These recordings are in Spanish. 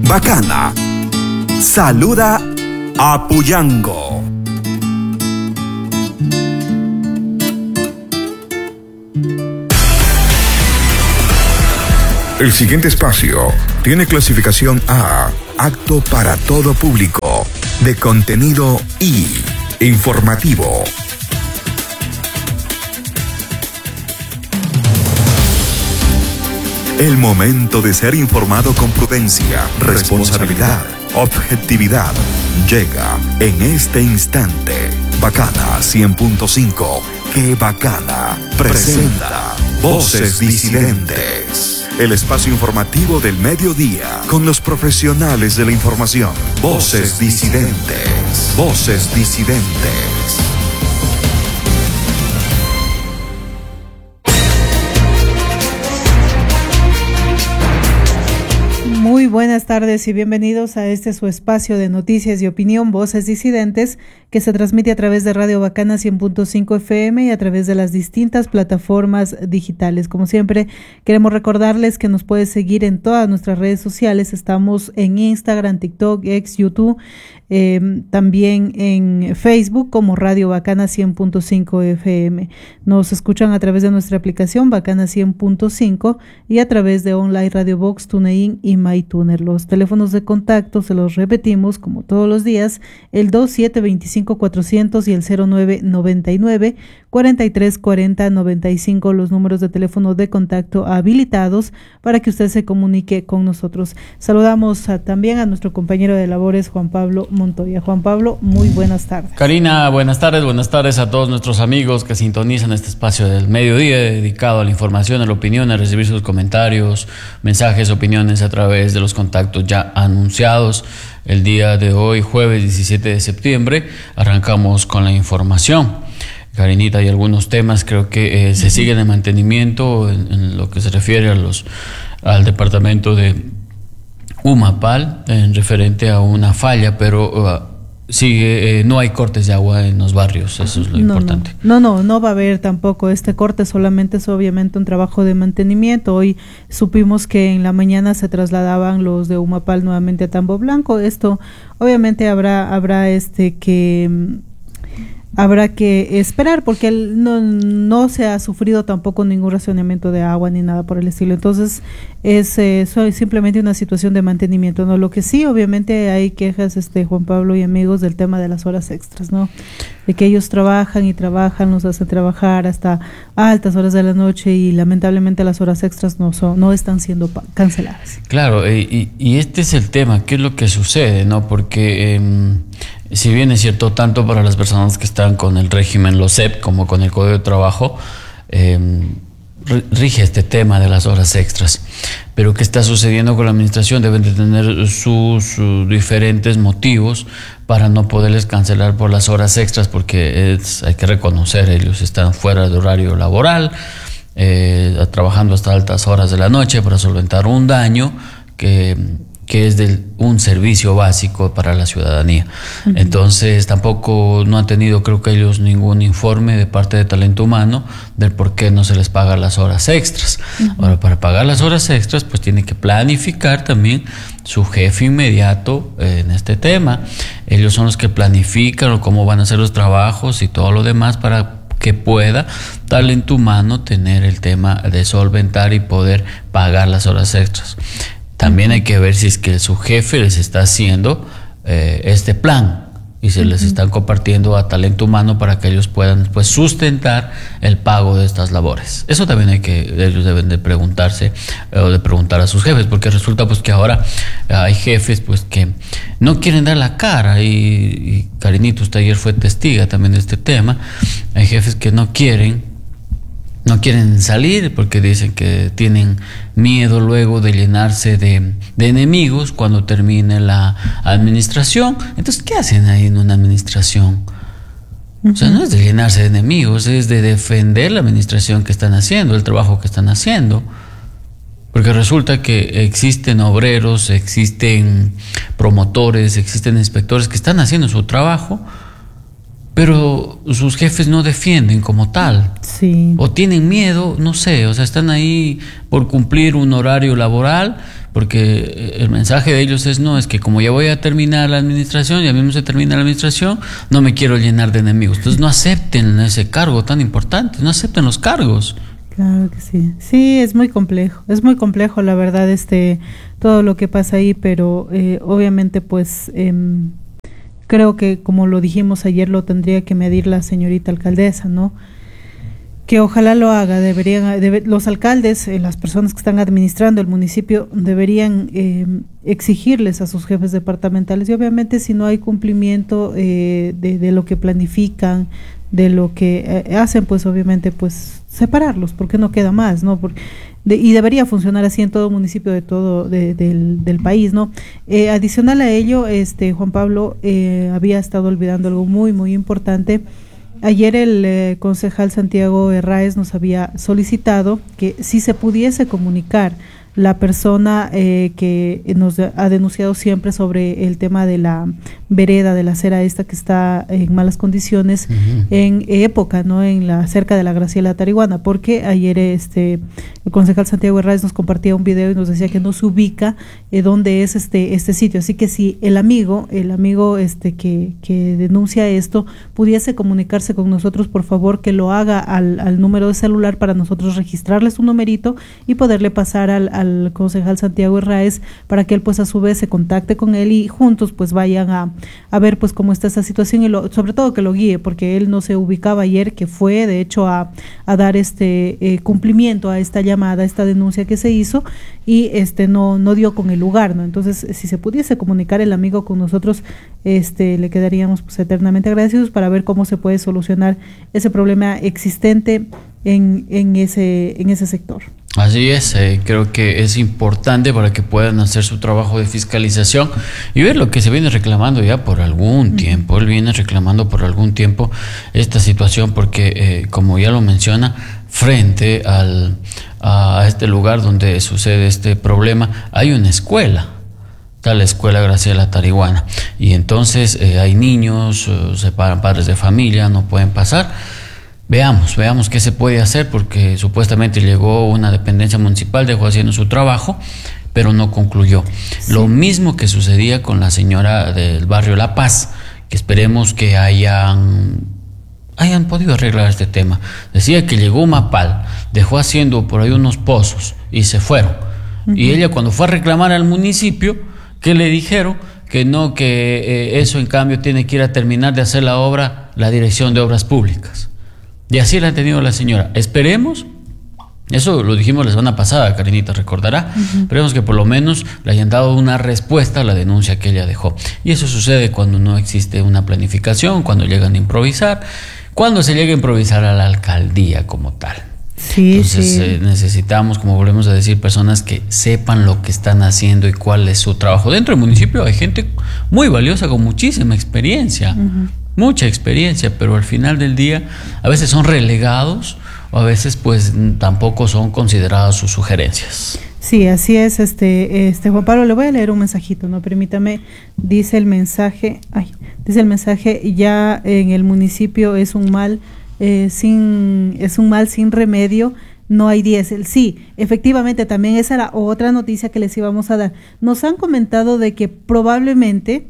Bacana saluda a Puyango. El siguiente espacio tiene clasificación A, apto para todo público, de contenido I, informativo. El momento de ser informado con prudencia, responsabilidad, objetividad, llega en este instante. Bacana 100.5, ¡qué bacana! Presenta Voces Disidentes. El espacio informativo del mediodía con los profesionales de la información. Voces Disidentes. Voces Disidentes. Muy buenas tardes y bienvenidos a este su espacio de noticias y opinión, Voces Disidentes, que se transmite a través de Radio Bacana 100.5 FM y a través de las distintas plataformas digitales. Como siempre, queremos recordarles que nos puedes seguir en todas nuestras redes sociales. Estamos en Instagram, TikTok, X, YouTube, también en Facebook como Radio Bacana 100.5 FM. Nos escuchan a través de nuestra aplicación Bacana 100.5 y a través de Online Radio Box, TuneIn y MyTuner. Los teléfonos de contacto se los repetimos como todos los días, el 2725-400 y el 0999-4340-95, los números de teléfono de contacto habilitados para que usted se comunique con nosotros. Saludamos también a nuestro compañero de labores, Juan Pablo Montoya. Juan Pablo, muy buenas tardes. Karina, buenas tardes a todos nuestros amigos que sintonizan este espacio del mediodía dedicado a la información, a la opinión, a recibir sus comentarios, mensajes, opiniones a través de los contactos ya anunciados. El día de hoy, jueves 17 de septiembre, arrancamos con la información. Karinita, hay algunos temas creo que se siguen en mantenimiento en lo que se refiere al departamento de Humapal en referente a una falla, pero sigue, no hay cortes de agua en los barrios, eso es lo importante. No va a haber tampoco este corte, solamente es obviamente un trabajo de mantenimiento. Hoy supimos que en la mañana se trasladaban los de Humapal nuevamente a Tambo Blanco. Esto obviamente habrá que esperar porque no se ha sufrido tampoco ningún racionamiento de agua ni nada por el estilo. Entonces es simplemente una situación de mantenimiento, ¿no? Lo que sí, obviamente hay quejas, Juan Pablo y amigos, del tema de las horas extras, ¿no? De que ellos trabajan, los hacen trabajar hasta altas horas de la noche y lamentablemente las horas extras no están siendo canceladas. Claro, y este es el tema, ¿qué es lo que sucede, no? Porque si bien es cierto, tanto para las personas que están con el régimen LOCEP como con el Código de Trabajo, rige este tema de las horas extras. Pero ¿qué está sucediendo con la administración? Deben de tener sus diferentes motivos para no poderles cancelar por las horas extras, porque hay que reconocer, ellos están fuera de horario laboral, trabajando hasta altas horas de la noche para solventar un daño que es un servicio básico para la ciudadanía. Uh-huh. Entonces tampoco no han tenido, creo que ellos, ningún informe de parte de talento humano del por qué no se les paga las horas extras. Uh-huh. Ahora, para pagar las horas extras, pues tiene que planificar también su jefe inmediato en este tema. Ellos son los que planifican cómo van a ser los trabajos y todo lo demás para que pueda talento humano tener el tema de solventar y poder pagar las horas extras. También hay que ver si es que su jefe les está haciendo este plan y se les están compartiendo a talento humano para que ellos puedan pues sustentar el pago de estas labores. Eso también ellos deben de preguntarse o de preguntar a sus jefes, porque resulta pues que ahora hay jefes pues que no quieren dar la cara y Karinito, usted ayer fue testiga también de este tema. Hay jefes que no quieren salir porque dicen que tienen miedo luego de llenarse de enemigos cuando termine la administración. Entonces, ¿qué hacen ahí en una administración? O sea, no es de llenarse de enemigos, es de defender la administración que están haciendo, el trabajo que están haciendo. Porque resulta que existen obreros, existen promotores, existen inspectores que están haciendo su trabajo, pero sus jefes no defienden como tal. Sí. O tienen miedo, no sé, o sea, están ahí por cumplir un horario laboral, porque el mensaje de ellos es, no, es que como ya voy a terminar la administración, ya mismo se termina la administración, no me quiero llenar de enemigos. Entonces no acepten ese cargo tan importante, no acepten los cargos. Claro que sí. Sí, es muy complejo la verdad todo lo que pasa ahí, pero obviamente pues creo que como lo dijimos ayer lo tendría que medir la señorita alcaldesa, ¿no? Que ojalá lo haga. Los alcaldes, las personas que están administrando el municipio deberían exigirles a sus jefes departamentales, y obviamente si no hay cumplimiento de lo que planifican, de lo que hacen, pues obviamente pues separarlos, porque no queda más, ¿no? Y debería funcionar así en todo municipio de todo del país, ¿no? Adicional a ello, Juan Pablo había estado olvidando algo muy, muy importante. Ayer el concejal Santiago Herráez nos había solicitado que si se pudiese comunicar la persona que nos ha denunciado siempre sobre el tema de la vereda, de la acera esta que está en malas condiciones, en época, ¿no? Cerca de la Graciela Tarihuana, porque ayer el concejal Santiago Herráez nos compartía un video y nos decía que no se ubica dónde es este sitio. Así que si el amigo que denuncia esto pudiese comunicarse con nosotros, por favor que lo haga al número de celular para nosotros registrarle su numerito y poderle pasar al concejal Santiago Herráez para que él pues a su vez se contacte con él y juntos pues vayan a ver pues cómo está esa situación, y sobre todo que lo guíe, porque él no se ubicaba ayer, que fue de hecho a dar cumplimiento a esta llamada, a esta denuncia que se hizo, y no dio con el lugar, ¿no? Entonces si se pudiese comunicar el amigo con nosotros, le quedaríamos pues eternamente agradecidos para ver cómo se puede solucionar ese problema existente en ese sector. Así es, creo que es importante para que puedan hacer su trabajo de fiscalización y ver lo que se viene reclamando ya por algún tiempo. Él viene reclamando por algún tiempo esta situación porque, como ya lo menciona, frente a este lugar donde sucede este problema hay una escuela. Está la escuela Graciela Tarihuana, y entonces hay niños, separan padres de familia, no pueden pasar. Veamos qué se puede hacer, porque supuestamente llegó una dependencia municipal, dejó haciendo su trabajo, pero no concluyó. Sí. Lo mismo que sucedía con la señora del barrio La Paz, que esperemos que hayan podido arreglar este tema. Decía que llegó Mapal, dejó haciendo por ahí unos pozos y se fueron. Y ella, cuando fue a reclamar al municipio, ¿qué le dijeron? Que no, que eso en cambio tiene que ir a terminar de hacer la obra la Dirección de Obras Públicas. Y así la ha tenido la señora. Esperemos, eso lo dijimos la semana pasada, Karinita recordará, esperemos que por lo menos le hayan dado una respuesta a la denuncia que ella dejó. Y eso sucede cuando no existe una planificación, cuando llegan a improvisar, cuando se llega a improvisar a la alcaldía como tal. Sí, entonces necesitamos, como volvemos a decir, personas que sepan lo que están haciendo y cuál es su trabajo. Dentro del municipio hay gente muy valiosa con muchísima experiencia. Mucha experiencia, pero al final del día a veces son relegados o a veces pues tampoco son consideradas sus sugerencias. Sí, así es, Juan Pablo, le voy a leer un mensajito, no, permítame. Dice el mensaje, ya en el municipio es un mal sin remedio. No hay diésel. Sí, efectivamente, también esa era otra noticia que les íbamos a dar. Nos han comentado de que probablemente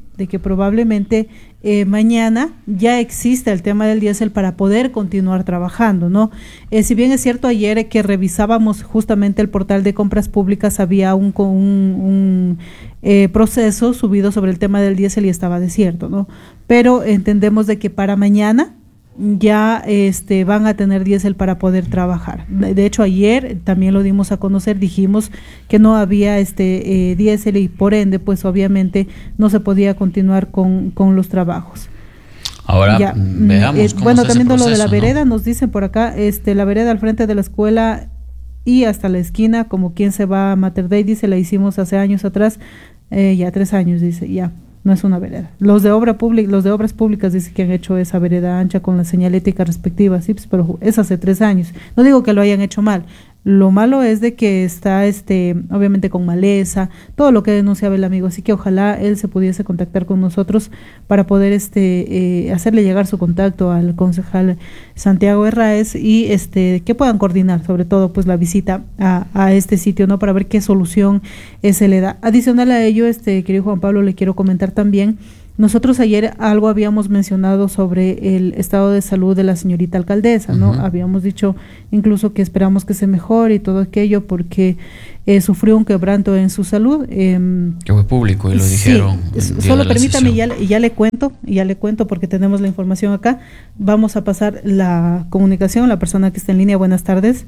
mañana ya existe el tema del diésel para poder continuar trabajando, ¿no? Si bien es cierto, ayer que revisábamos justamente el portal de compras públicas, había un proceso subido sobre el tema del diésel y estaba desierto, ¿no? Pero entendemos de que para mañana ya van a tener diésel para poder trabajar. De hecho, ayer también lo dimos a conocer, dijimos que no había diésel y por ende, pues obviamente no se podía continuar con los trabajos. Ahora ya, veamos cómo bueno, está también ese proceso, lo de la vereda, ¿no? Nos dicen por acá, la vereda al frente de la escuela y hasta la esquina, como quien se va a Mater Dei, dice, la hicimos hace años atrás, ya 3 años, dice, ya. No es una vereda. Los de obras públicas dicen que han hecho esa vereda ancha con la señalética respectiva, sí, pero es hace 3 años. No digo que lo hayan hecho mal, Lo malo es de que está obviamente con maleza, todo lo que denunciaba el amigo, así que ojalá él se pudiese contactar con nosotros para poder hacerle llegar su contacto al concejal Santiago Herráez y que puedan coordinar sobre todo pues la visita a este sitio, ¿no? Para ver qué solución se le da. Adicional a ello, querido Juan Pablo, le quiero comentar también. Nosotros ayer algo habíamos mencionado sobre el estado de salud de la señorita alcaldesa, ¿no? Habíamos dicho incluso que esperamos que se mejore y todo aquello porque sufrió un quebranto en su salud. Que fue público y lo dijeron. Solo permítame, y ya le cuento porque tenemos la información acá. Vamos a pasar la comunicación, la persona que está en línea. Buenas tardes.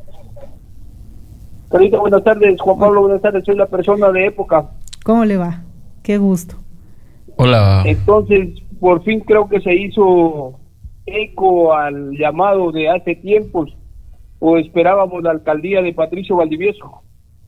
Carita, buenas tardes. Juan Pablo, buenas tardes. Soy la persona de Época. ¿Cómo le va? Qué gusto. Hola. Entonces, por fin creo que se hizo eco al llamado de hace tiempos, o esperábamos la alcaldía de Patricio Valdivieso.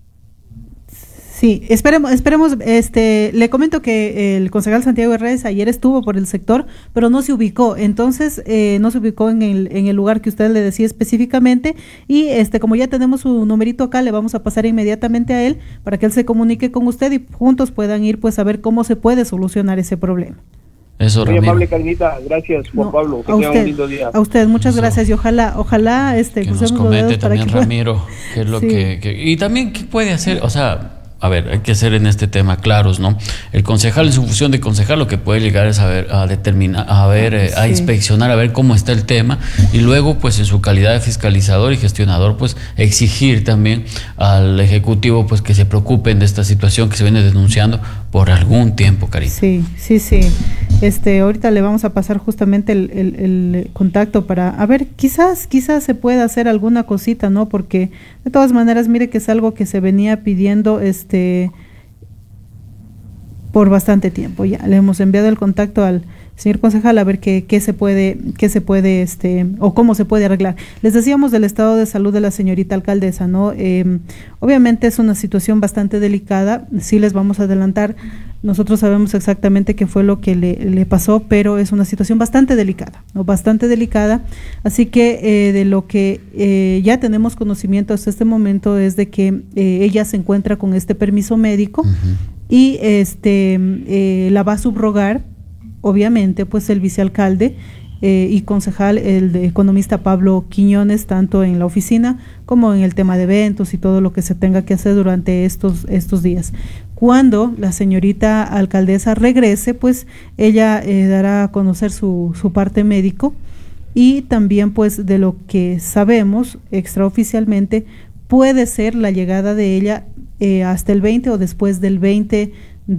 Sí, esperemos, le comento que el concejal Santiago Herráez ayer estuvo por el sector, pero no se ubicó, entonces no se ubicó en el lugar que usted le decía específicamente, y como ya tenemos su numerito acá, le vamos a pasar inmediatamente a él para que él se comunique con usted y juntos puedan ir pues a ver cómo se puede solucionar ese problema. Eso, muy amable, Carnita. Gracias, Juan Pablo. Que tenga un lindo día. A usted, muchas gracias, y ojalá que nos comente también Ramiro qué es lo que y también qué puede hacer, o sea, a ver, hay que ser en este tema claros, ¿no? El concejal, en su función de concejal, lo que puede llegar es a determinar, a inspeccionar, a ver cómo está el tema, y luego, pues, en su calidad de fiscalizador y gestionador, pues, exigir también al Ejecutivo, pues, que se preocupen de esta situación que se viene denunciando por algún tiempo, Karina. Sí. Ahorita le vamos a pasar justamente el contacto para, a ver, quizás se pueda hacer alguna cosita, ¿no? Porque, de todas maneras, mire que es algo que se venía pidiendo, por bastante tiempo. Ya le hemos enviado el contacto al señor concejal a ver qué se puede o cómo se puede arreglar. Les decíamos del estado de salud de la señorita alcaldesa, ¿no? Obviamente es una situación bastante delicada. Sí, les vamos a adelantar. Nosotros sabemos exactamente qué fue lo que le pasó, pero es una situación bastante delicada, ¿no? Bastante delicada. Así que de lo que ya tenemos conocimiento hasta este momento es de que ella se encuentra con este permiso médico y la va a subrogar, obviamente, pues el vicealcalde y concejal, el economista Pablo Quiñones, tanto en la oficina como en el tema de eventos y todo lo que se tenga que hacer durante estos días. Cuando la señorita alcaldesa regrese, pues ella dará a conocer su parte médico, y también pues de lo que sabemos extraoficialmente puede ser la llegada de ella hasta el 20 o después del 20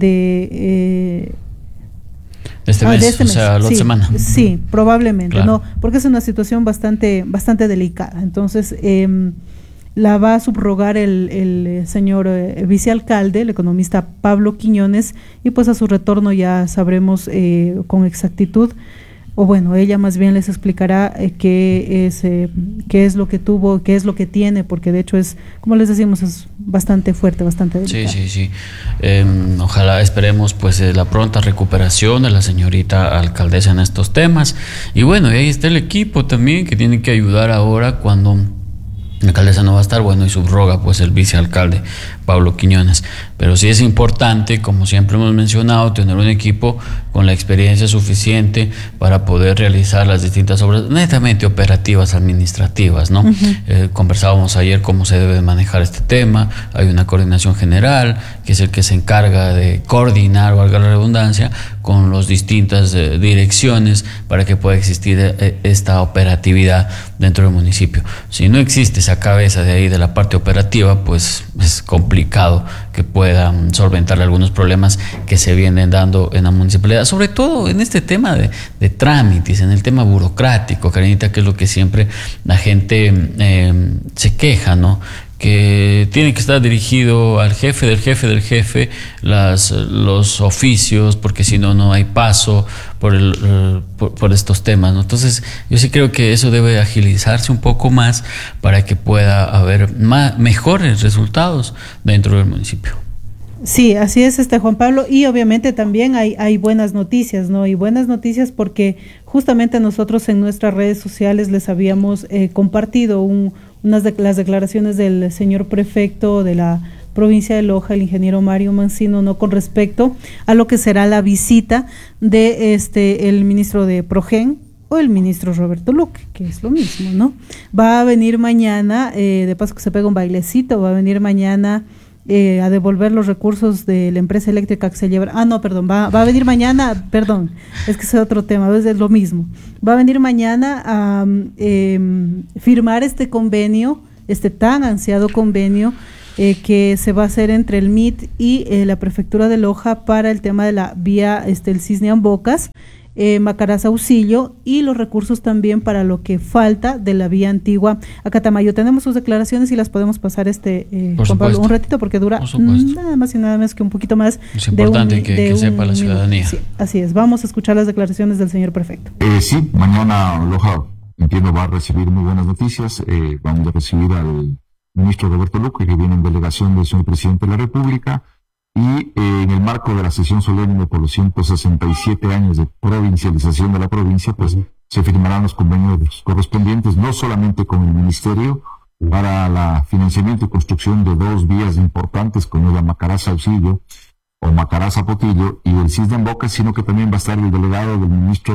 de este mes, o sea, la otra semana. Sí, probablemente, claro. No, porque es una situación bastante delicada. Entonces, la va a subrogar el señor vicealcalde, el economista Pablo Quiñones, y pues a su retorno ya sabremos con exactitud, o bueno, ella más bien les explicará qué es lo que tuvo, qué es lo que tiene, porque de hecho es, como les decimos, es bastante fuerte, bastante delicado. Sí. Ojalá esperemos pues la pronta recuperación de la señorita alcaldesa en estos temas. Y bueno, ahí está el equipo también que tiene que ayudar ahora cuando la alcaldesa no va a estar, bueno, y subroga pues el vicealcalde Pablo Quiñones. Pero sí es importante, como siempre hemos mencionado, tener un equipo con la experiencia suficiente para poder realizar las distintas obras netamente operativas, administrativas, ¿no? Conversábamos ayer cómo se debe manejar este tema. Hay una coordinación general, que es el que se encarga de coordinar, valga la redundancia, con las distintas direcciones para que pueda existir esta operatividad dentro del municipio. Si no existe esa cabeza de ahí de la parte operativa, pues es complicado que puedan solventar algunos problemas que se vienen dando en la municipalidad, sobre todo en este tema de trámites, en el tema burocrático, Karenita, que es lo que siempre la gente se queja, ¿no? Que tiene que estar dirigido al jefe del jefe del jefe los oficios, porque si no, no hay paso por estos temas, ¿no? Entonces, yo sí creo que eso debe agilizarse un poco más para que pueda haber mejores resultados dentro del municipio. Sí, así es, Juan Pablo, y obviamente también hay buenas noticias, ¿no? Y buenas noticias porque justamente nosotros en nuestras redes sociales les habíamos compartido un las declaraciones del señor prefecto de la provincia de Loja, el ingeniero Mario Mancino, no con respecto a lo que será la visita de el ministro de Progen o el ministro Roberto Luque, que es lo mismo, ¿no? Va a venir mañana, de paso que se pega un bailecito, va a venir mañana a devolver los recursos de la empresa eléctrica que se lleva. Va a venir mañana, perdón, es que es otro tema, es lo mismo. Va a venir mañana a firmar este convenio, este tan ansiado convenio que se va a hacer entre el MIT y la prefectura de Loja para el tema de la vía el Cisne-Ambocas, Macarás-Auxillo, y los recursos también para lo que falta de la vía antigua a Catamayo. Tenemos sus declaraciones y las podemos pasar Juan Pablo, un ratito, porque dura nada más y nada menos que un poquito más. Es importante que sepa la ciudadanía. Sí, así es, vamos a escuchar las declaraciones del señor prefecto. Sí, mañana Loja, entiendo, va a recibir muy buenas noticias. Vamos a recibir al ministro Roberto Luque, que viene en delegación del señor presidente de la República, y en el marco de la sesión solemne por los 167 años de provincialización de la provincia, pues se firmarán los convenios correspondientes, no solamente con el ministerio, para el financiamiento y construcción de 2 vías importantes, como es la Macarás-Auxillo o Macarás-Potillo y el Cisne-Ambocas, sino que también va a estar el delegado del ministro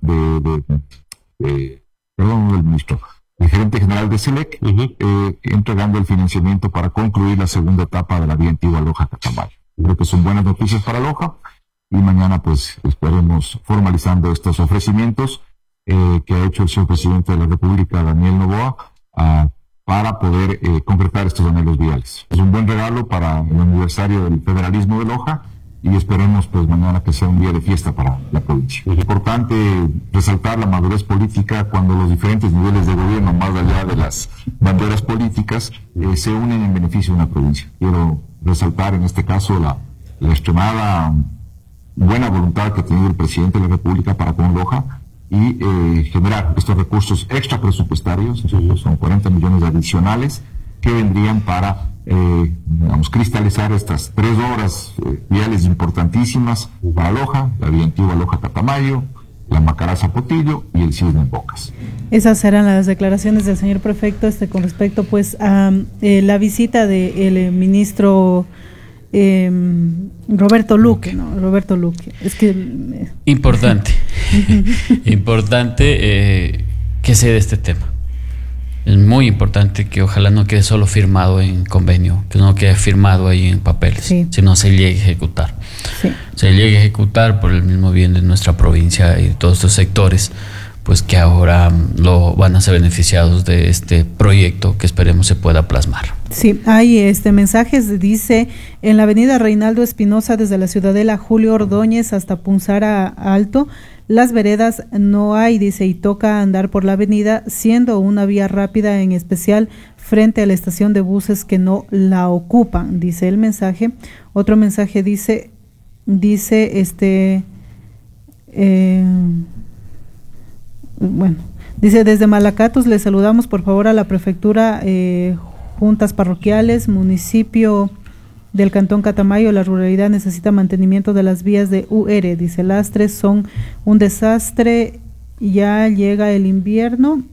el gerente general de SELEC, entregando el financiamiento para concluir la segunda etapa de la vía antigua Loja-Catamayo. Creo que son buenas noticias para Loja, y mañana pues estaremos formalizando estos ofrecimientos que ha hecho el señor presidente de la República, Daniel Noboa, para poder concretar estos anhelos viales. Es un buen regalo para el aniversario del federalismo de Loja, y esperemos pues mañana que sea un día de fiesta para la provincia. Es importante resaltar la madurez política cuando los diferentes niveles de gobierno, más allá de las banderas políticas, se unen en beneficio de una provincia. Quiero resaltar en este caso la extremada buena voluntad que ha tenido el presidente de la República para con Loja y generar estos recursos extra presupuestarios, son 40 millones adicionales que vendrían para cristalizar estas 3 obras viales importantísimas para Loja, la vía antigua Loja-Catamayo, la Macarás-Potillo y el Cisne-Ambocas. Esas serán las declaraciones del señor prefecto con respecto pues a la visita del ministro Roberto Luque, ¿no? Roberto Luque. Es que importante que se dé este tema. Es muy importante que ojalá no quede solo firmado en convenio, que no quede firmado ahí en papeles, sino se llegue a ejecutar. Sí. Se llegue a ejecutar por el mismo bien de nuestra provincia y de todos estos sectores, pues que ahora van a ser beneficiados de este proyecto que esperemos se pueda plasmar. Sí, hay mensajes, dice, en la avenida Reinaldo Espinosa, desde la Ciudadela Julio Ordóñez hasta Punzara Alto, las veredas no hay, dice, y toca andar por la avenida, siendo una vía rápida, en especial frente a la estación de buses que no la ocupan, dice el mensaje. Otro mensaje dice dice, desde Malacatos le saludamos, por favor, a la prefectura, juntas parroquiales, municipio del Cantón Catamayo. La ruralidad necesita mantenimiento de las vías de UR, dice, lastres son un desastre, ya llega el invierno,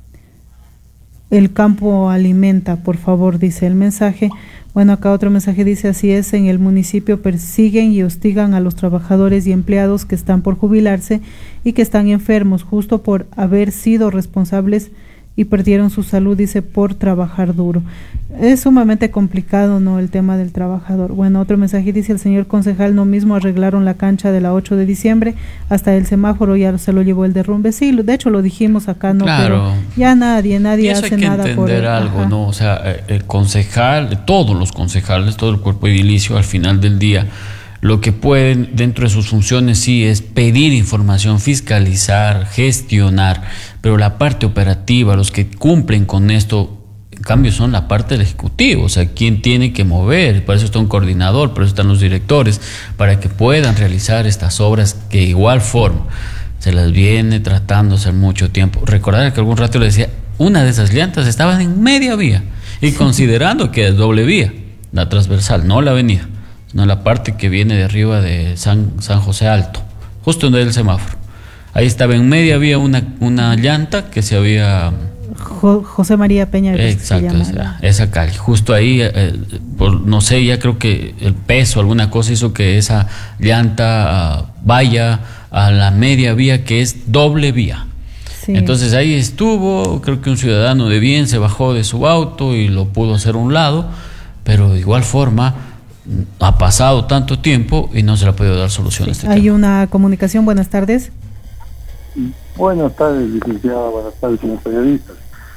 el campo alimenta, por favor, dice el mensaje. Bueno, acá otro mensaje dice, así es, en el municipio persiguen y hostigan a los trabajadores y empleados que están por jubilarse y que están enfermos, justo por haber sido responsables y perdieron su salud, dice, por trabajar duro. Es sumamente complicado, ¿no?, el tema del trabajador. Bueno, otro mensaje dice, el señor concejal no mismo arreglaron la cancha de la 8 de diciembre, hasta el semáforo ya se lo llevó el derrumbe. Sí, de hecho lo dijimos acá, ¿no? Claro. Pero ya nadie hace nada por entender algo, ¿no? O sea, el concejal, todos los concejales, todo el cuerpo edilicio, al final del día, lo que pueden dentro de sus funciones sí es pedir información, fiscalizar, gestionar, pero la parte operativa, los que cumplen con esto, en cambio son la parte del ejecutivo, o sea, quien tiene que mover, por eso está un coordinador, por eso están los directores, para que puedan realizar estas obras que de igual forma se las viene tratando hace mucho tiempo. Recordar que algún rato le decía, una de esas llantas estaban en media vía, y considerando que es doble vía, la transversal, no la avenida, sino la parte que viene de arriba de San José Alto, justo donde hay el semáforo. Ahí estaba en media vía una llanta que se había José María Peña. Exacto, esa calle. Justo ahí, no sé, ya creo que el peso, alguna cosa hizo que esa llanta vaya a la media vía, que es doble vía. Sí. Entonces ahí estuvo, creo que un ciudadano de bien se bajó de su auto y lo pudo hacer a un lado, pero de igual forma ha pasado tanto tiempo y no se le ha podido dar solución a este tema. Hay una comunicación, buenas tardes. Buenas tardes, licenciada, buenas tardes, señores periodistas.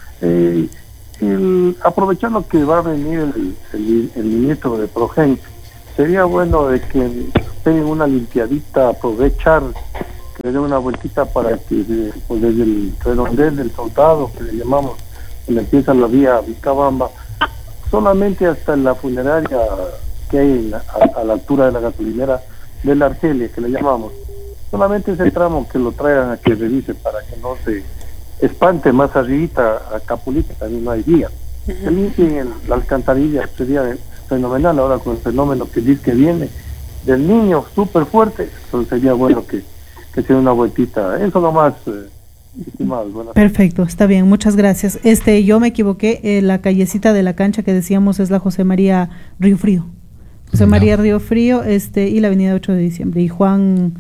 Aprovechando que va a venir el ministro de Progen, sería bueno de que peguen una limpiadita, aprovechar, que le den una vueltita para que pues desde el redondel del Soldado, que le llamamos, donde empieza la vía Vilcabamba, solamente hasta la funeraria que hay a la altura de la gasolinera de la Argelia, que le llamamos, solamente ese tramo que lo traigan a que revise para que no se espante más arribita a Capulita, también no hay vía. Que limpien la alcantarilla, sería fenomenal ahora con el fenómeno que dice que viene del niño súper fuerte, entonces sería bueno que se dé una vueltita. Eso nomás, estimados. Perfecto, está bien, muchas gracias. Yo me equivoqué, la callecita de la cancha que decíamos es la José María Río Frío. José María Río Frío, y la avenida 8 de diciembre, y Juan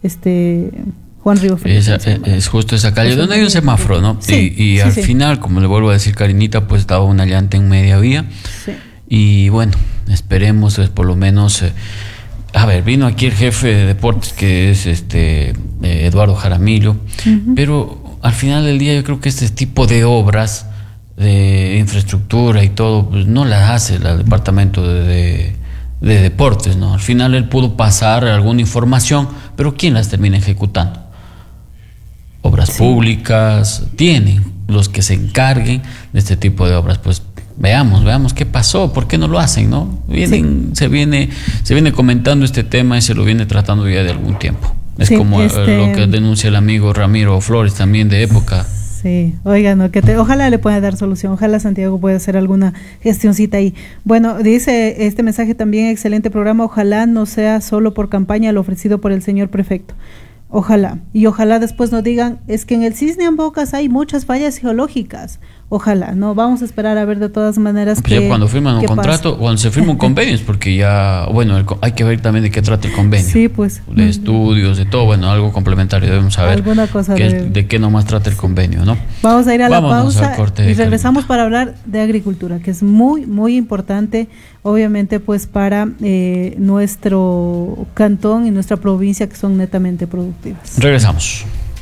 Río Frío. Es justo esa calle donde hay un semáforo, ¿no? Sí, y al final, como le vuelvo a decir, Karinita, pues estaba una llanta en media vía. Sí. Y bueno, esperemos por lo menos... vino aquí el jefe de deportes, que es Eduardo Jaramillo, pero al final del día yo creo que este tipo de obras de infraestructura y todo, pues no las hace el departamento de deportes, ¿no? Al final él pudo pasar alguna información, pero ¿quién las termina ejecutando? Obras públicas tienen los que se encarguen de este tipo de obras. Pues veamos qué pasó, por qué no lo hacen, ¿no? Se viene comentando este tema y se lo viene tratando ya de algún tiempo. Es como lo que denuncia el amigo Ramiro Flores también de época. Sí, oigan, ojalá le pueda dar solución, ojalá Santiago pueda hacer alguna gestioncita ahí. Bueno, dice este mensaje también, excelente programa, ojalá no sea solo por campaña lo ofrecido por el señor prefecto. Ojalá, y ojalá después nos digan, es que en el Cisne en Bocas hay muchas fallas geológicas. Ojalá, no, vamos a esperar a ver de todas maneras que cuando firman un contrato, cuando se firma un convenio, porque ya, hay que ver también de qué trata el convenio. Sí, pues. De estudios, de todo, algo complementario, debemos saber alguna cosa de qué nomás trata el convenio, ¿no? Vamos a ir a la pausa y regresamos para hablar de agricultura, que es muy, muy importante, obviamente, pues para nuestro cantón y nuestra provincia, que son netamente productivas. Regresamos.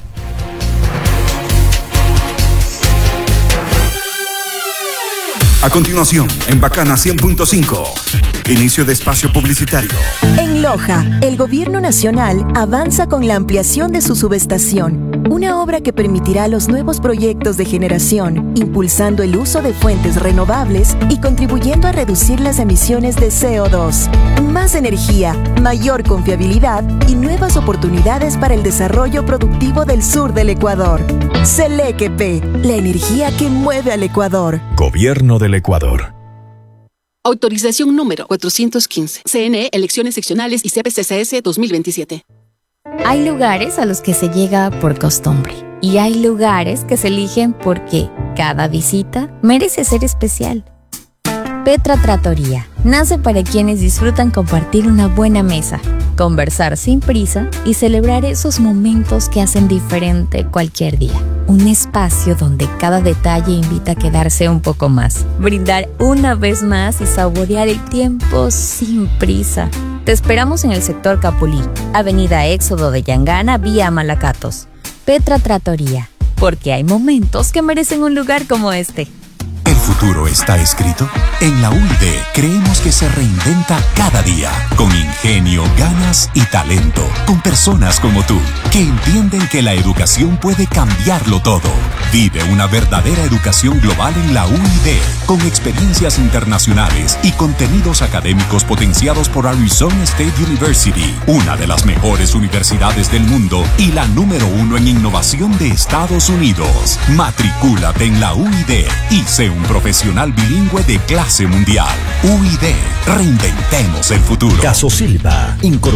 A continuación, en Bacana 100.5, inicio de espacio publicitario. En Loja, el Gobierno Nacional avanza con la ampliación de su subestación, una obra que permitirá los nuevos proyectos de generación, impulsando el uso de fuentes renovables y contribuyendo a reducir las emisiones de CO2. Más energía, mayor confiabilidad y nuevas oportunidades para el desarrollo productivo del sur del Ecuador. Selequep, la energía que mueve al Ecuador. Gobierno del Ecuador. Autorización número 415. CNE, Elecciones Seccionales y CPCCS 2027. Hay lugares a los que se llega por costumbre y hay lugares que se eligen porque cada visita merece ser especial. Petra Trattoria nace para quienes disfrutan compartir una buena mesa, conversar sin prisa y celebrar esos momentos que hacen diferente cualquier día. Un espacio donde cada detalle invita a quedarse un poco más, brindar una vez más y saborear el tiempo sin prisa. Te esperamos en el sector Capulí, Avenida Éxodo de Yangana, vía Malacatos. Petra Trattoria, porque hay momentos que merecen un lugar como este. ¿El futuro está escrito? En la UID creemos que se reinventa cada día, con ingenio, ganas y talento, con personas como tú, que entienden que la educación puede cambiarlo todo. Vive una verdadera educación global en la UID, con experiencias internacionales y contenidos académicos potenciados por Arizona State University, una de las mejores universidades del mundo y la número 1 en innovación de Estados Unidos. Matricúlate en la UID y sé un profesional bilingüe de clase mundial. UID, reinventemos el futuro. Caso Silva, incorpora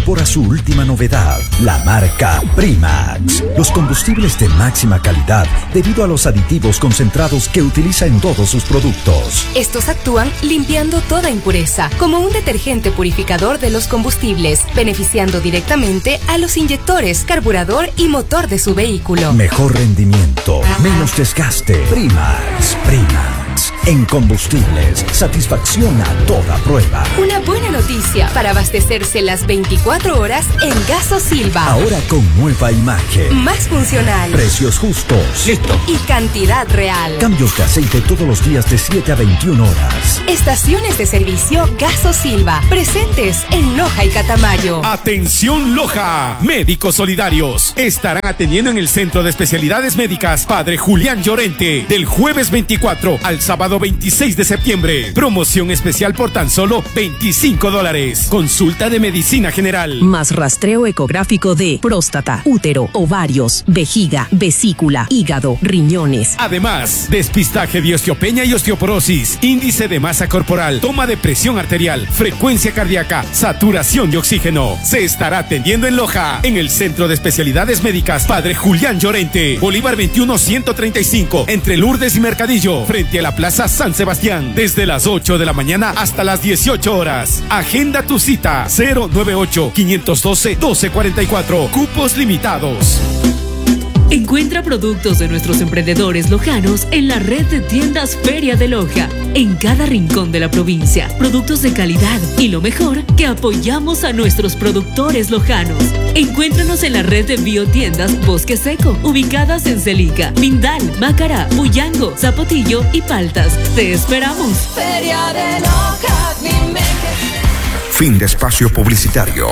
incorpora su última novedad, la marca Primax. Los combustibles de máxima calidad debido a los aditivos concentrados que utiliza en todos sus productos. Estos actúan limpiando toda impureza, como un detergente purificador de los combustibles, beneficiando directamente a los inyectores, carburador y motor de su vehículo. Mejor rendimiento, menos desgaste. Primax. En combustibles, satisfacción a toda prueba. Una buena noticia para abastecerse las 24 horas en Gasosilva. Ahora con nueva imagen. Más funcional. Precios justos. Listo. Y cantidad real. Cambios de aceite todos los días de 7 a 21 horas. Estaciones de servicio Gasosilva, presentes en Loja y Catamayo. Atención Loja, médicos solidarios estarán atendiendo en el Centro de Especialidades Médicas Padre Julián Llorente del jueves 24 al sábado 26 de septiembre. Promoción especial por tan solo $25. Consulta de medicina general. Más rastreo ecográfico de próstata, útero, ovarios, vejiga, vesícula, hígado, riñones. Además, despistaje de osteopenia y osteoporosis, índice de masa corporal, toma de presión arterial, frecuencia cardíaca, saturación de oxígeno. Se estará atendiendo en Loja, en el Centro de Especialidades Médicas Padre Julián Llorente, Bolívar 21-135, entre Lourdes y Mercadillo, frente a la Plaza San Sebastián, desde las 8 de la mañana hasta las 18 horas. Agenda tu cita 098-512-1244. Cupos limitados. Encuentra productos de nuestros emprendedores lojanos en la red de tiendas Feria de Loja, en cada rincón de la provincia. Productos de calidad y lo mejor, que apoyamos a nuestros productores lojanos. Encuéntranos en la red de biotiendas Bosque Seco, ubicadas en Celica, Mindal, Macará, Puyango, Zapotillo y Paltas. ¡Te esperamos! Feria de Loja, dime que... Fin de espacio publicitario.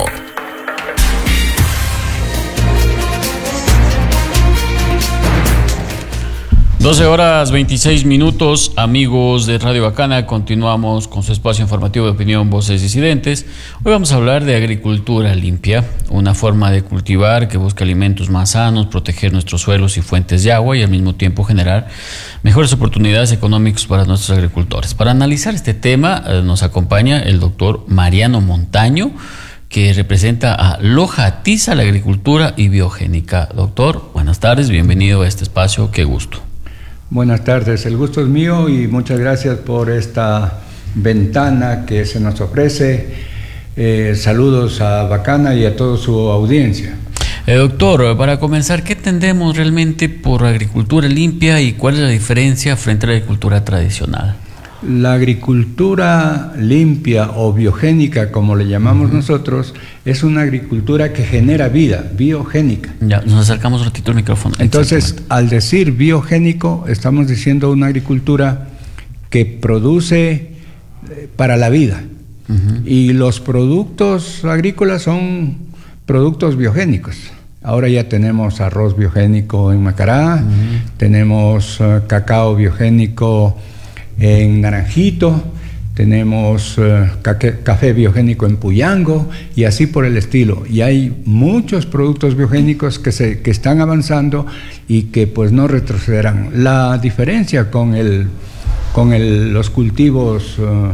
12:26, amigos de Radio Bacana. Continuamos con su espacio informativo de opinión, Voces Disidentes. Hoy vamos a hablar de agricultura limpia, una forma de cultivar que busca alimentos más sanos, proteger nuestros suelos y fuentes de agua y al mismo tiempo generar mejores oportunidades económicas para nuestros agricultores. Para analizar este tema nos acompaña el doctor Mariano Montaño, que representa a Loja Tiza, la agricultura y biogénica. Doctor, buenas tardes, bienvenido a este espacio, qué gusto. Buenas tardes, el gusto es mío y muchas gracias por esta ventana que se nos ofrece. Saludos a Bacana y a toda su audiencia. Doctor, para comenzar, ¿qué entendemos realmente por agricultura limpia y cuál es la diferencia frente a la agricultura tradicional? La agricultura limpia o biogénica, como le llamamos nosotros, es una agricultura que genera vida, biogénica. Ya, nos acercamos un ratito al micrófono. Entonces, al decir biogénico, estamos diciendo una agricultura que produce para la vida. Y los productos agrícolas son productos biogénicos. Ahora ya tenemos arroz biogénico en Macará, tenemos cacao biogénico en Naranjito, tenemos café biogénico en Puyango y así por el estilo. Y hay muchos productos biogénicos que están avanzando y que pues no retrocederán. La diferencia con los cultivos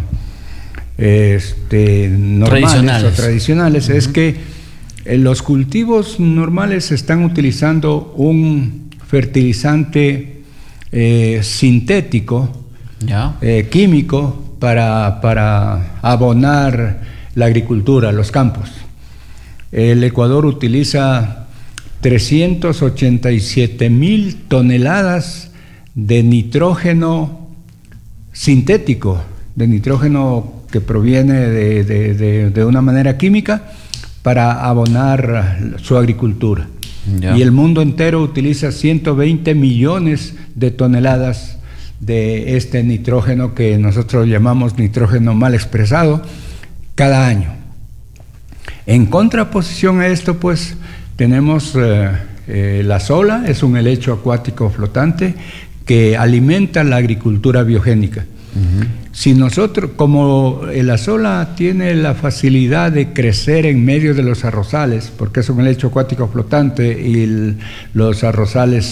normales o tradicionales es que los cultivos normales están utilizando un fertilizante sintético, químico, para abonar la agricultura, los campos. El Ecuador utiliza 387,000 toneladas de nitrógeno sintético, de nitrógeno que proviene de una manera química para abonar su agricultura. Y el mundo entero utiliza 120 millones de toneladas de este nitrógeno que nosotros llamamos nitrógeno mal expresado cada año. En contraposición a esto, pues tenemos la sola, es un helecho acuático flotante que alimenta la agricultura biogénica. Si nosotros, como la sola tiene la facilidad de crecer en medio de los arrozales, porque es un helecho acuático flotante y los arrozales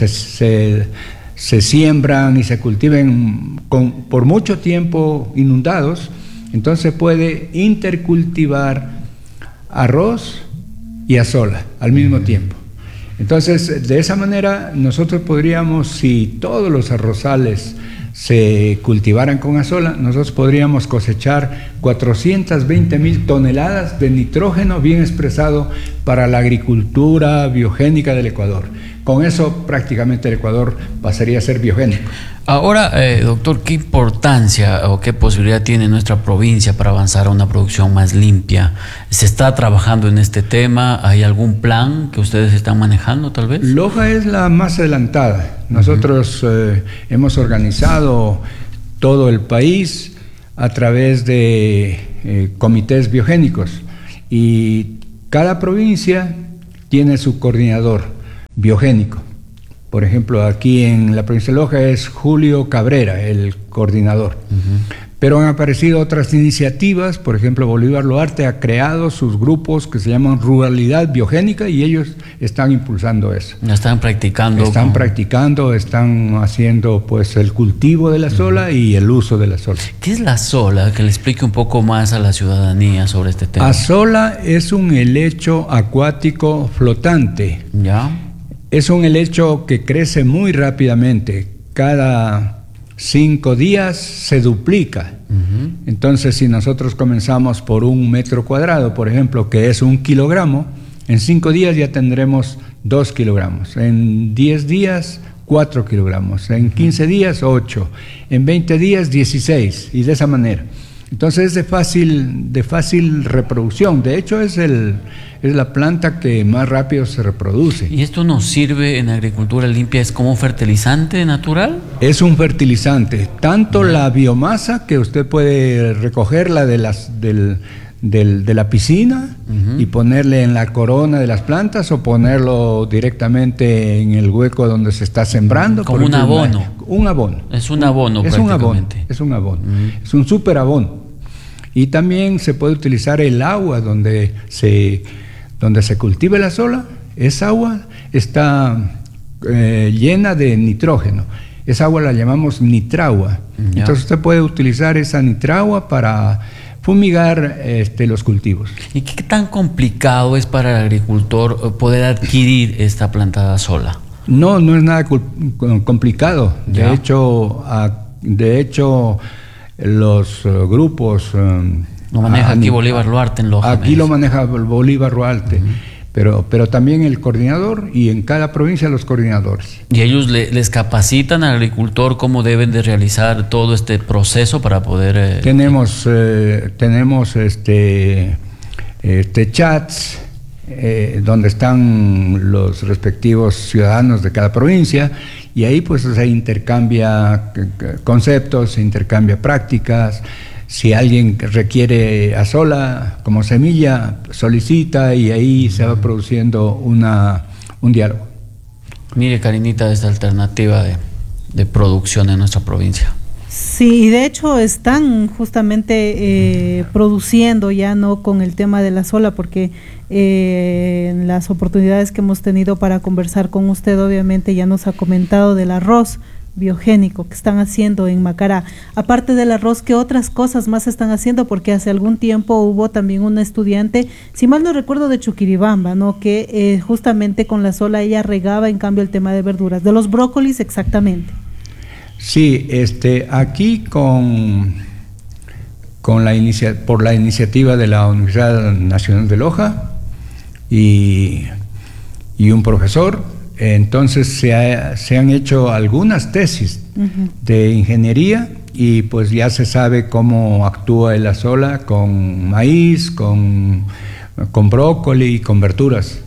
se siembran y se cultivan por mucho tiempo inundados, entonces puede intercultivar arroz y azola al mismo tiempo. Entonces, de esa manera nosotros podríamos, si todos los arrozales se cultivaran con azola, nosotros podríamos cosechar 420,000 toneladas de nitrógeno bien expresado para la agricultura biogénica del Ecuador. Con eso prácticamente el Ecuador pasaría a ser biogénico. Ahora, doctor, ¿qué importancia o qué posibilidad tiene nuestra provincia para avanzar a una producción más limpia? ¿Se está trabajando en este tema? ¿Hay algún plan que ustedes están manejando, tal vez? Loja es la más adelantada. Nosotros hemos organizado todo el país a través de comités biogénicos y cada provincia tiene su coordinador biogénico. Por ejemplo, aquí en la provincia de Loja es Julio Cabrera, el coordinador. Pero han aparecido otras iniciativas, por ejemplo, Bolívar Loarte ha creado sus grupos que se llaman Ruralidad Biogénica y ellos están impulsando eso. Están practicando. Están haciendo pues el cultivo de la sola y el uso de la sola. ¿Qué es la sola? Que le explique un poco más a la ciudadanía sobre este tema. Azola es un helecho acuático flotante. ¿Ya? Es un helecho que crece muy rápidamente. Cada 5 días se duplica. Entonces, si nosotros comenzamos por 1 metro cuadrado, por ejemplo, que es 1 kilogramo, en 5 días ya tendremos 2 kilogramos. En 10 días, 4 kilogramos. En 15 días, 8. En 20 días, 16. Y de esa manera. Entonces es de fácil reproducción. De hecho, es la planta que más rápido se reproduce. ¿Y esto nos sirve en agricultura limpia? ¿Es como un fertilizante natural? Es un fertilizante. Tanto la biomasa, que usted puede recogerla de la piscina y ponerle en la corona de las plantas o ponerlo directamente en el hueco donde se está sembrando. Como un abono. Un abono. Es un abono prácticamente. Es un abono. Es un super abono. Y también se puede utilizar el agua donde se cultiva la sola. Esa agua está llena de nitrógeno. Esa agua la llamamos nitragua. Entonces usted puede utilizar esa nitragua para fumigar los cultivos. ¿Y qué tan complicado es para el agricultor poder adquirir esta plantada sola? No es nada complicado. De hecho, los grupos... Lo maneja aquí Bolívar Loarte en Loja. Aquí lo maneja Bolívar Loarte. Pero también el coordinador y en cada provincia los coordinadores. ¿Y ellos les capacitan al agricultor cómo deben de realizar todo este proceso para poder...? Tenemos chats donde están los respectivos ciudadanos de cada provincia y ahí pues se intercambia conceptos, se intercambia prácticas. Si alguien requiere azola como semilla, solicita y ahí se va produciendo un diálogo. Mire, Karinita, esta alternativa de producción en nuestra provincia. Sí, y de hecho están justamente produciendo ya no con el tema de la sola, porque en las oportunidades que hemos tenido para conversar con usted, obviamente ya nos ha comentado del arroz biogénico que están haciendo en Macará. Aparte del arroz, ¿qué otras cosas más están haciendo? Porque hace algún tiempo hubo también una estudiante, si mal no recuerdo, de Chuquiribamba, ¿no? Que justamente con la sola ella regaba en cambio el tema de verduras, de los brócolis exactamente. Sí, aquí por la iniciativa de la Universidad Nacional de Loja y un profesor. Entonces se han hecho algunas tesis de ingeniería y pues ya se sabe cómo actúa el azola con maíz, con brócoli y con verduras.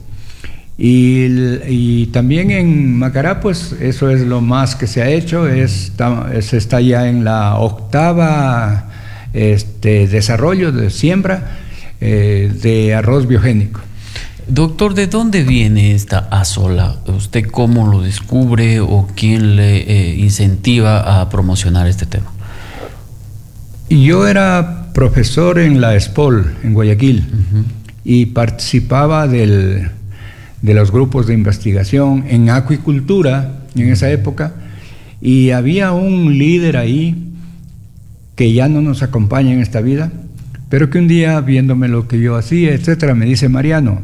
Y también en Macará pues eso es lo más que se ha hecho, se está ya en la 8ª desarrollo de siembra de arroz biogénico. Doctor, ¿de dónde viene esta azola? ¿Usted cómo lo descubre o quién le incentiva a promocionar este tema? Yo era profesor en la ESPOL, en Guayaquil, y participaba de los grupos de investigación en acuicultura en esa época, y había un líder ahí que ya no nos acompaña en esta vida, pero que un día, viéndome lo que yo hacía, etcétera, me dice: Mariano,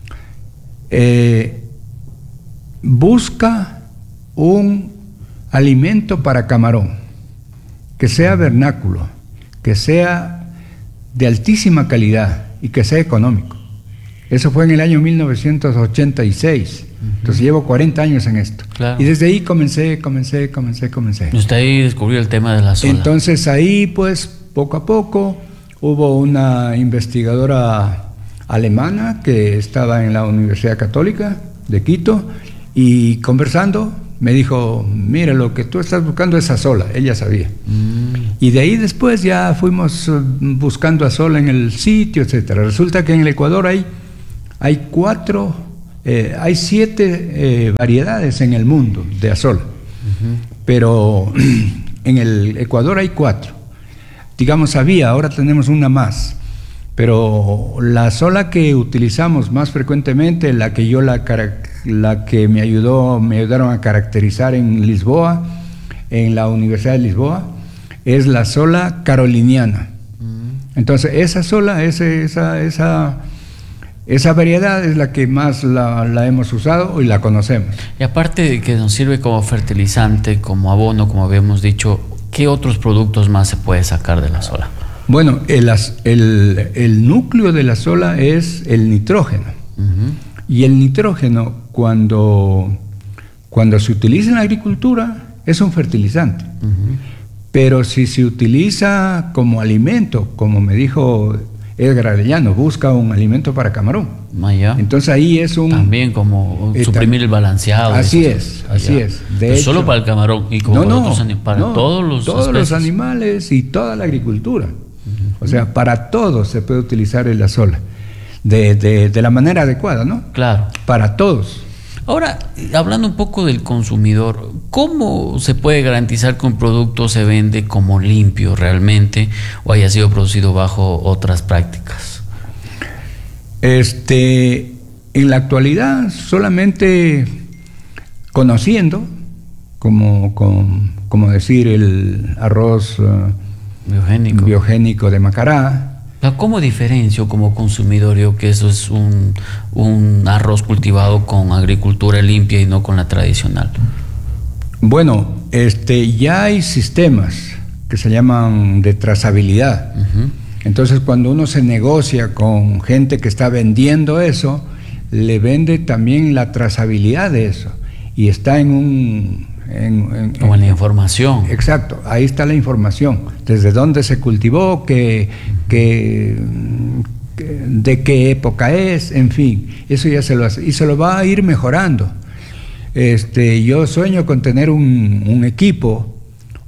busca un alimento para camarón, que sea vernáculo, que sea de altísima calidad y que sea económico. Eso fue en el año 1986. Entonces llevo 40 años en esto. Claro. Y desde ahí comencé. Usted ahí descubrió el tema de la sola. Entonces ahí, pues, poco a poco, hubo una investigadora alemana que estaba en la Universidad Católica de Quito, y conversando me dijo: mira, lo que tú estás buscando es azola. Ella sabía. Y de ahí después ya fuimos buscando azola en el sitio, etcétera. Resulta que en el Ecuador hay 7 variedades en el mundo de azola, pero en el Ecuador hay 4. Digamos, ahora tenemos una más, pero la azola que utilizamos más frecuentemente, la que me ayudaron a caracterizar en Lisboa, en la Universidad de Lisboa, es la azola caroliniana. Entonces esa azola, esa variedad es la que más la hemos usado y la conocemos. Y aparte de que nos sirve como fertilizante, como abono, como habíamos dicho, ¿qué otros productos más se puede sacar de la sola? Bueno, el núcleo de la sola es el nitrógeno. Y el nitrógeno, cuando se utiliza en la agricultura, es un fertilizante. Pero si se utiliza como alimento, como me dijo Edgar Arellano, busca un alimento para camarón. Entonces ahí es también como suprimir el balanceado. Así es. De hecho, solo para el camarón y como para todos los animales y toda la agricultura. O sea, para todo se puede utilizar el azola de la manera adecuada, ¿no? Claro. Para todos. Ahora, hablando un poco del consumidor, ¿cómo se puede garantizar que un producto se vende como limpio realmente o haya sido producido bajo otras prácticas? En la actualidad, solamente conociendo, como decir, el arroz biogénico de Macará. ¿Cómo diferencio como consumidor yo que eso es un arroz cultivado con agricultura limpia y no con la tradicional? Bueno, ya hay sistemas que se llaman de trazabilidad. Entonces, cuando uno se negocia con gente que está vendiendo eso, le vende también la trazabilidad de eso. Y está como en la información. Exacto, ahí está la información. Desde dónde se cultivó, de qué época es, en fin. Eso ya se lo hace. Y se lo va a ir mejorando. Yo sueño con tener un equipo,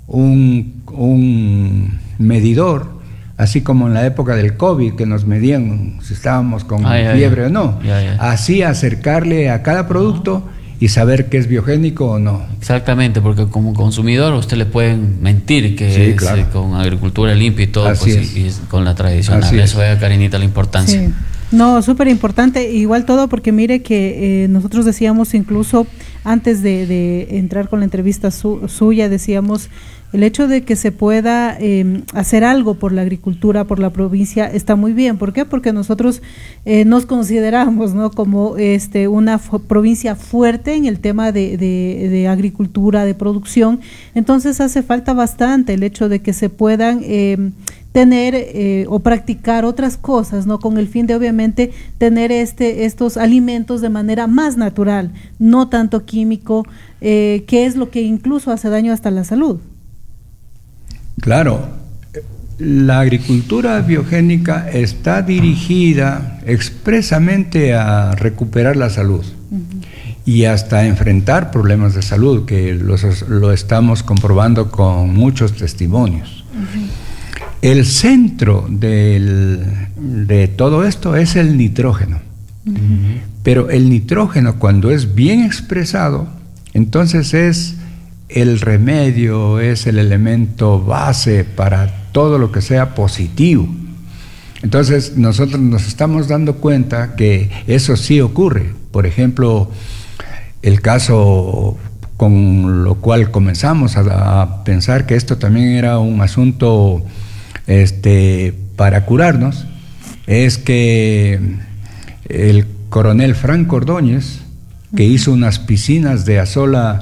un medidor, así como en la época del COVID, que nos medían si estábamos con fiebre o no. Así acercarle a cada producto y saber que es biogénico o no. Exactamente, porque como consumidor usted le pueden mentir que sí, es claro, con agricultura limpia y todo, así pues, y con la tradicional. Así eso es, Karinita, la importancia. Sí. No, súper importante, igual todo, porque mire que nosotros decíamos, incluso antes de entrar con la entrevista suya, decíamos el hecho de que se pueda hacer algo por la agricultura, por la provincia, está muy bien. ¿Por qué? Porque nosotros nos consideramos, ¿no?, como una provincia fuerte en el tema de agricultura, de producción. Entonces hace falta bastante el hecho de que se puedan tener o practicar otras cosas, ¿no?, con el fin de obviamente tener estos alimentos de manera más natural, no tanto químico, que es lo que incluso hace daño hasta la salud. Claro, la agricultura biogénica está dirigida expresamente a recuperar la salud y hasta enfrentar problemas de salud, que lo estamos comprobando con muchos testimonios. El centro de todo esto es el nitrógeno, pero el nitrógeno, cuando es bien expresado, entonces es el remedio, es el elemento base para todo lo que sea positivo. Entonces nosotros nos estamos dando cuenta que eso sí ocurre. Por ejemplo, el caso con lo cual comenzamos a pensar que esto también era un asunto para curarnos es que el coronel Franco Ordóñez, que hizo unas piscinas de Azola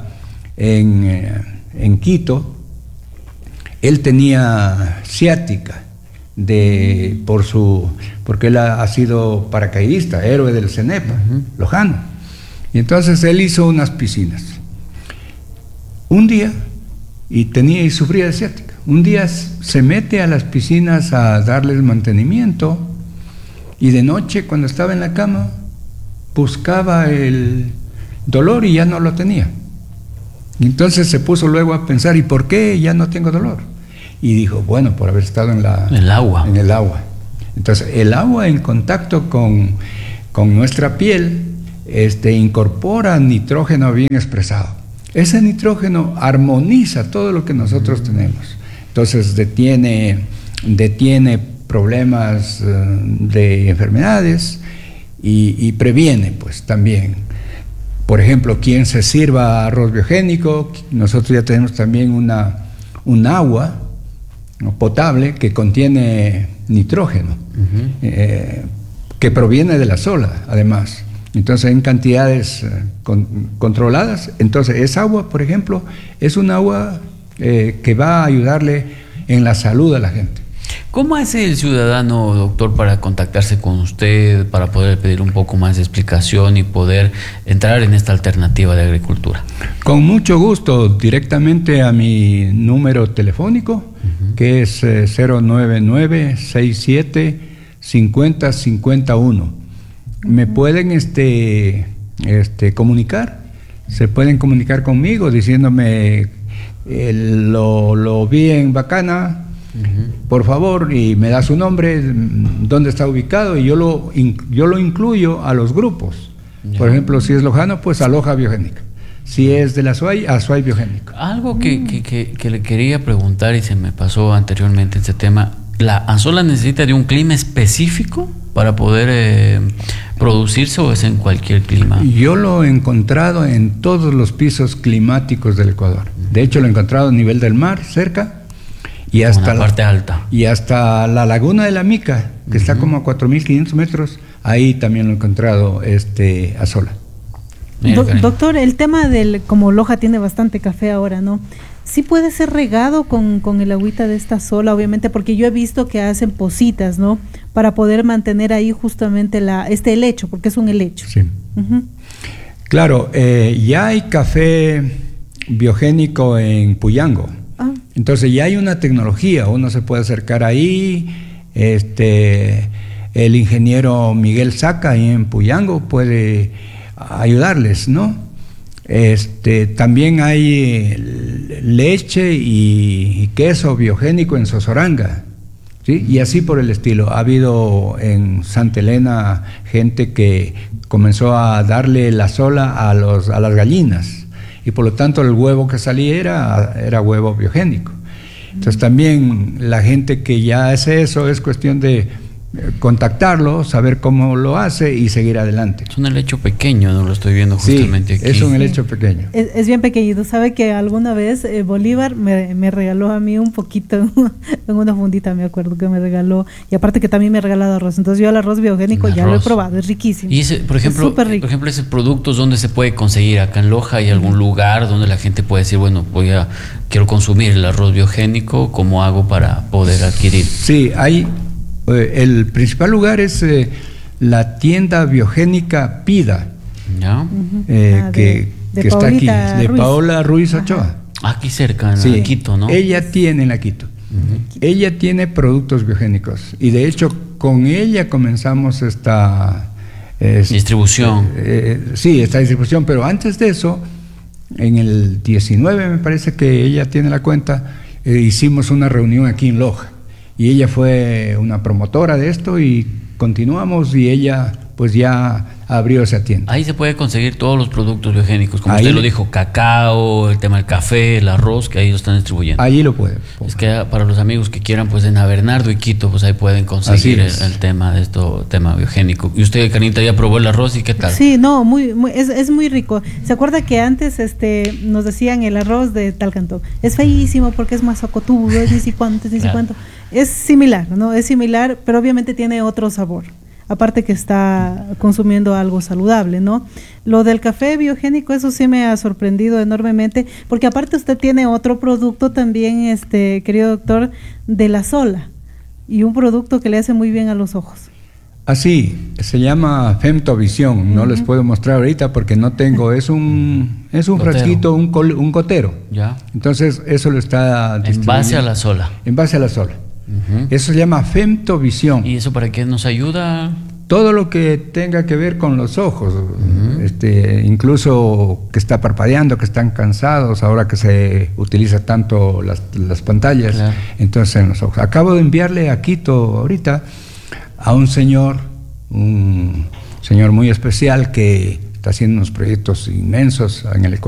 en Quito, él tenía ciática porque él ha sido paracaidista, héroe del CENEPA, lojano. Y entonces él hizo unas piscinas. Un día, y sufría de ciática, un día se mete a las piscinas a darles mantenimiento, y de noche, cuando estaba en la cama, buscaba el dolor y ya no lo tenía. Y entonces se puso luego a pensar, ¿y por qué ya no tengo dolor? Y dijo, bueno, por haber estado en el agua. Entonces, el agua en contacto con nuestra piel incorpora nitrógeno bien expresado. Ese nitrógeno armoniza todo lo que nosotros tenemos. Entonces, detiene problemas de enfermedades y previene, pues, también. Por ejemplo, quien se sirva arroz biogénico, nosotros ya tenemos también un agua potable que contiene nitrógeno, que proviene de la Azola, además. Entonces, en cantidades controladas. Entonces, esa agua, por ejemplo, es un agua que va a ayudarle en la salud a la gente. ¿Cómo hace el ciudadano, doctor, para contactarse con usted, para poder pedir un poco más de explicación y poder entrar en esta alternativa de agricultura? Con mucho gusto, directamente a mi número telefónico, que es 099-67-50-51. Me pueden comunicar, se pueden comunicar conmigo diciéndome lo vi en Bacana, por favor, y me da su nombre, dónde está ubicado, y yo lo incluyo a los grupos. Por ejemplo, si es lojano, pues a Loja Biogénica. Si es de la Azuay, a Azuay Biogénico. Algo que le quería preguntar y se me pasó anteriormente este tema, ¿la Azola necesita de un clima específico para poder producirse o es en cualquier clima? Yo lo he encontrado en todos los pisos climáticos del Ecuador. De hecho, lo he encontrado a nivel del mar, cerca, y hasta la parte alta. Y hasta la laguna de la Mica, que está como a 4.500 metros, ahí también lo he encontrado Azola. Doctor, el tema como Loja tiene bastante café ahora, ¿no? Sí puede ser regado con el agüita de esta Azola, obviamente, porque yo he visto que hacen pocitas, ¿no? Para poder mantener ahí justamente este helecho, porque es un helecho. Sí. Claro, ya hay café biogénico en Puyango. Entonces ya hay una tecnología, uno se puede acercar ahí, el ingeniero Miguel Saca ahí en Puyango puede ayudarles, ¿no? También hay leche y queso biogénico en Sosoranga, ¿sí? Y así por el estilo. Ha habido en Santa Elena gente que comenzó a darle la Azola a las gallinas, y por lo tanto el huevo que salía era huevo biogénico. Entonces también la gente que ya hace eso, es cuestión de contactarlo, saber cómo lo hace y seguir adelante. Es un helecho pequeño, no lo estoy viendo justamente aquí. Es un helecho pequeño. Es bien pequeñito. Sabe que alguna vez Bolívar me regaló a mí un poquito, en una fundita me acuerdo que me regaló, y aparte que también me ha regalado arroz. Entonces yo el arroz biogénico ya lo he probado, es riquísimo. Y por ejemplo, ese producto, ¿dónde se puede conseguir? Acá en Loja hay algún lugar donde la gente puede decir, bueno, quiero consumir el arroz biogénico, ¿cómo hago para poder adquirir? Sí, hay. El principal lugar es la tienda biogénica Pida, que está aquí, de Paola Ruiz Ochoa. Aquí cerca, en Quito, ¿no? Ella tiene en la Quito. Ella tiene productos biogénicos y de hecho con ella comenzamos esta distribución. Esta distribución, pero antes de eso, en el 19 me parece que ella tiene la cuenta, hicimos una reunión aquí en Loja. Y ella fue una promotora de esto y continuamos, y ella pues ya abrió esa tienda. Ahí se puede conseguir todos los productos biogénicos, como ahí, usted lo dijo, cacao, el tema del café, el arroz, que ahí lo están distribuyendo. Allí lo pueden. Es que para los amigos que quieran, pues en Bernardo y Quito, pues ahí pueden conseguir el tema de esto, tema biogénico. Y usted, Carnita, ya probó el arroz y ¿qué tal? Sí, no, es muy rico. ¿Se acuerda que antes nos decían el arroz de tal cantón? Es feísimo porque es más socotudo, es ni si cuánto, ni si cuánto. Es similar, ¿no? Es similar, pero obviamente tiene otro sabor. Aparte que está consumiendo algo saludable, ¿no? Lo del café biogénico, eso sí me ha sorprendido enormemente, porque aparte usted tiene otro producto también, querido doctor, de la sola, y un producto que le hace muy bien a los ojos. Así, se llama Femtovisión, no les puedo mostrar ahorita porque no tengo, es un frasquito, un gotero. Ya. Entonces, eso lo está distribuyendo. En base a la sola. En base a la sola. Eso se llama Femtovisión. ¿Y eso para qué nos ayuda? Todo lo que tenga que ver con los ojos, incluso que está parpadeando, que están cansados, ahora que se utiliza tanto las pantallas, claro. Entonces en los ojos. Acabo de enviarle a Quito ahorita a un señor muy especial que está haciendo unos proyectos inmensos en el